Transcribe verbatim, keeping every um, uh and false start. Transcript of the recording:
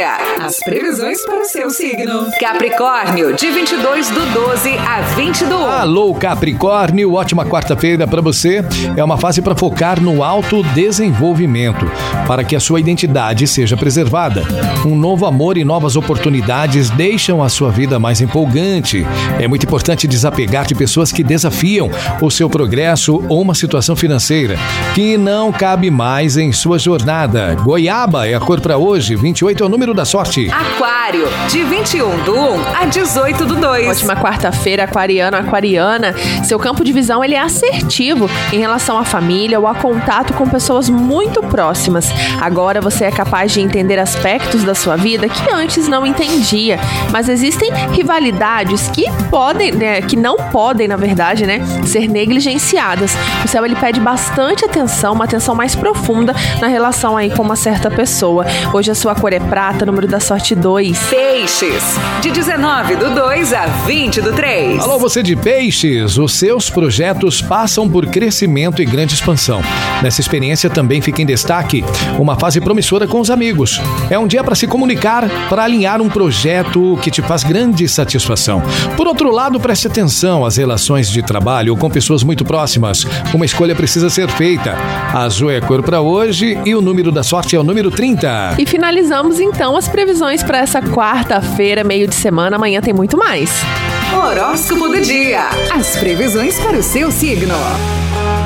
dia. As previsões para o seu signo. Capricórnio, de vinte e dois do doze a vinte do um. Alô, Capricórnio, ótima quarta-feira para você. É uma fase para focar no autodesenvolvimento, para que a sua identidade seja preservada. Um novo amor e novas oportunidades deixam a sua vida mais empolgante. É muito importante desapegar de pessoas que desafiam o seu progresso ou uma situação financeira que não cabe mais em sua jornada. Goiaba é a cor para hoje, vinte e oito é o número da sorte. Aquário, de vinte e um do um a dezoito do dois. Ótima quarta-feira, aquariano, aquariana. Seu campo de visão ele é assertivo em relação à família ou a contato com pessoas muito próximas. Agora você é capaz de entender aspectos da sua vida que antes não entendia, mas existem rivalidades que podem, né, que não podem, na verdade, né, ser negligenciadas. O céu ele pede bastante atenção, uma atenção mais profunda na relação aí com uma certa pessoa. Hoje a sua cor é prata, número da sorte dois. Peixes, de dezenove do dois a vinte do três. Alô, você de Peixes, os seus projetos passam por crescimento e grande expansão. Nessa experiência também fica em destaque uma fase promissora com os amigos. É um dia para se comunicar, para alinhar um projeto que te faz grande satisfação. Por outro lado, preste atenção às relações de trabalho com pessoas muito próximas. Uma escolha precisa ser feita. A azul é a cor para hoje e o número da sorte é o número trinta. E finalizamos então as previsões para essa quarta-feira, meio de semana. Amanhã tem muito mais. Horóscopo do dia. As previsões para o seu signo.